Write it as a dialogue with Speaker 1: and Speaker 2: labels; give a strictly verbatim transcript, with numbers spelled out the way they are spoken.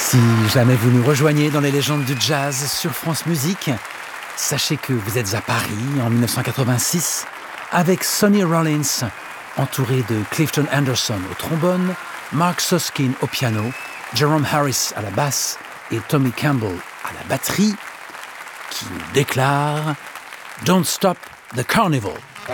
Speaker 1: Si jamais vous nous rejoignez dans les légendes du jazz sur France Musique, sachez que vous êtes à Paris en dix-neuf cent quatre-vingt-six avec Sonny Rollins, entouré de Clifton Anderson au trombone, Mark Susskind au piano, Jerome Harris à la basse et Tommy Campbell à la batterie, qui nous déclare « Don't Stop the Carnival ».